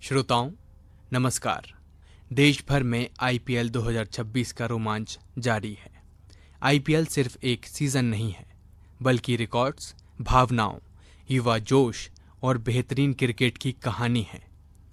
श्रोताओं नमस्कार। देश भर में आईपीएल 2026 का रोमांच जारी है। आईपीएल सिर्फ एक सीजन नहीं है, बल्कि रिकॉर्ड्स, भावनाओं, युवा जोश और बेहतरीन क्रिकेट की कहानी है।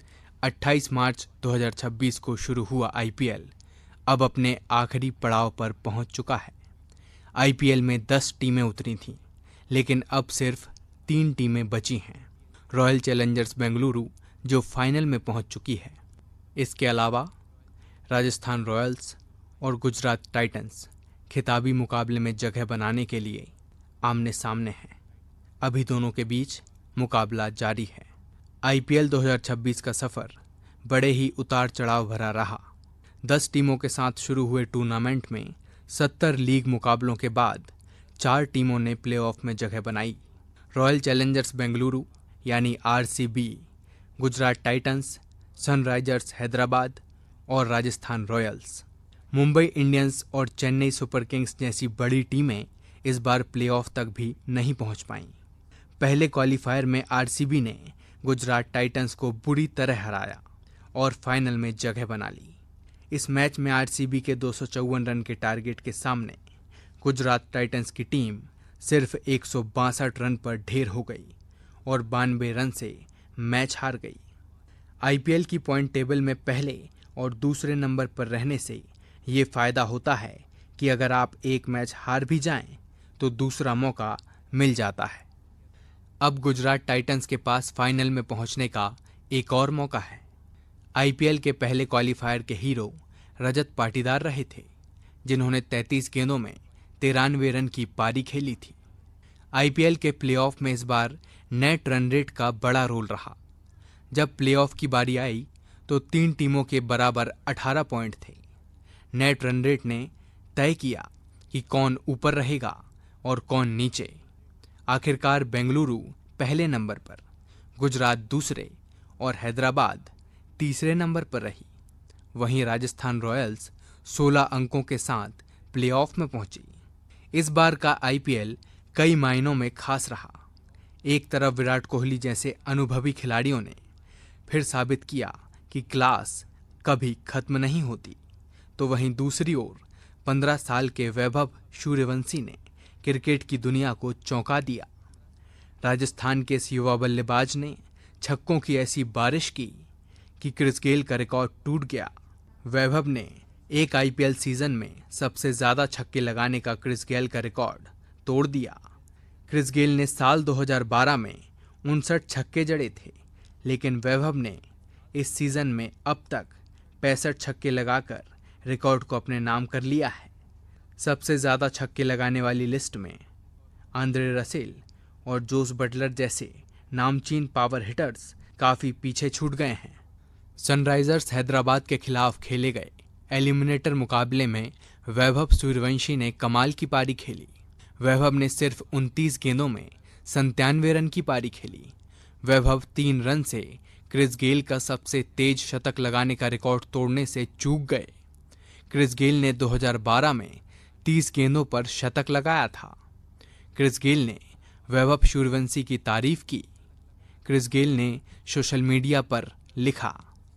28 मार्च 2026 को शुरू हुआ आईपीएल अब अपने आखिरी पड़ाव पर पहुंच चुका है। आईपीएल में 10 टीमें उतरी थीं, लेकिन अब सिर्फ 3 टीमें बची हैं। रॉयल चैलेंजर्स बेंगलुरु जो फाइनल में पहुंच चुकी है। इसके अलावा राजस्थान रॉयल्स और गुजरात टाइटंस खिताबी मुकाबले में जगह बनाने के लिए आमने सामने हैं। अभी दोनों के बीच मुकाबला जारी है। आईपीएल 2026 का सफर बड़े ही उतार चढ़ाव भरा रहा। 10 टीमों के साथ शुरू हुए टूर्नामेंट में 70 लीग मुकाबलों के बाद 4 टीमों ने प्लेऑफ में जगह बनाई। रॉयल चैलेंजर्स बेंगलुरु यानी RCB, Gujarat Titans, Sunrisers Hyderabad और राजस्थान रॉयल्स। मुंबई इंडियंस और चेन्नई सुपर किंग्स जैसी बड़ी टीमें इस बार प्लेऑफ तक भी नहीं पहुंच पाईं। पहले क्वालिफायर में आरसीबी ने गुजरात टाइटंस को बुरी तरह हराया और फाइनल में जगह बना ली। इस मैच में आरसीबी के 254 रन के टारगेट के सामने गुजरात टाइटंस की टीम सिर्फ 162 रन पर ढेर हो गई और 92 रन से मैच हार गई। आईपीएल की पॉइंट टेबल में पहले और दूसरे नंबर पर रहने से ये फायदा होता है कि अगर आप एक मैच हार भी जाएं तो दूसरा मौका मिल जाता है। अब गुजरात टाइटंस के पास फाइनल में पहुंचने का एक और मौका है। आईपीएल के पहले क्वालिफायर के हीरो रजत पाटीदार रहे थे, जिन्होंने 33 गेंदों में 93 रन की पारी खेली थी। आईपीएल के प्लेऑफ में इस बार नेट रन रेट का बड़ा रोल रहा। जब प्लेऑफ की बारी आई तो 3 टीमों के बराबर 18 पॉइंट थे। नेट रन रेट ने तय किया कि कौन ऊपर रहेगा और कौन नीचे। आखिरकार बेंगलुरु पहले नंबर पर, गुजरात दूसरे और हैदराबाद तीसरे नंबर पर रही। वहीं राजस्थान रॉयल्स 16 अंकों के साथ प्लेऑफ में पहुंची। इस बार का आईपीएल कई मायनों में खास रहा। एक तरफ विराट कोहली जैसे अनुभवी खिलाड़ियों ने फिर साबित किया कि क्लास कभी खत्म नहीं होती, तो वहीं दूसरी ओर 15 साल के वैभव सूर्यवंशी ने क्रिकेट की दुनिया को चौंका दिया। राजस्थान के इस युवा बल्लेबाज ने छक्कों की ऐसी बारिश की कि क्रिस गेल का रिकॉर्ड टूट गया। वैभव ने एक आईपीएल सीजन में सबसे ज्यादा छक्के लगाने का क्रिस गेल का रिकॉर्ड तोड़ दिया। क्रिस गेल ने साल 2012 में 59 छक्के जड़े थे, लेकिन वैभव ने इस सीजन में अब तक 65 छक्के लगाकर रिकॉर्ड को अपने नाम कर लिया है। सबसे ज़्यादा छक्के लगाने वाली लिस्ट में आंद्रे रसेल और जोस बटलर जैसे नामचीन पावर हिटर्स काफ़ी पीछे छूट गए हैं। सनराइजर्स हैदराबाद के खिलाफ खेले गए एलिमिनेटर मुकाबले में वैभव सूर्यवंशी ने कमाल की पारी खेली। वैभव ने सिर्फ 29 गेंदों में 97 रन की पारी खेली। वैभव 3 रन से क्रिस गेल का सबसे तेज शतक लगाने का रिकॉर्ड तोड़ने से चूक गए। क्रिस गेल ने 2012 में 30 गेंदों पर शतक लगाया था। क्रिस गेल ने वैभव सूर्यवंशी की तारीफ की। क्रिस गेल ने सोशल मीडिया पर लिखा,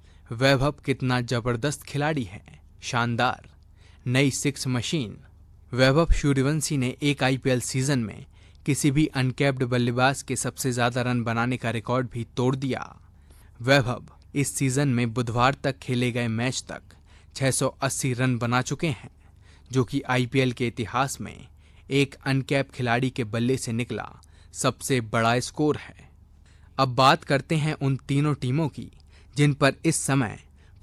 वैभव कितना जबरदस्त खिलाड़ी है, शानदार, नई 6 मशीन। वैभव सूर्यवंशी ने एक आईपीएल सीजन में किसी भी अनकैप्ड बल्लेबाज के सबसे ज्यादा रन बनाने का रिकॉर्ड भी तोड़ दिया। वैभव इस सीजन में बुधवार तक खेले गए मैच तक 680 रन बना चुके हैं, जो कि आईपीएल के इतिहास में एक अनकैप खिलाड़ी के बल्ले से निकला सबसे बड़ा स्कोर है। अब बात करते हैं उन तीनों टीमों की जिन पर इस समय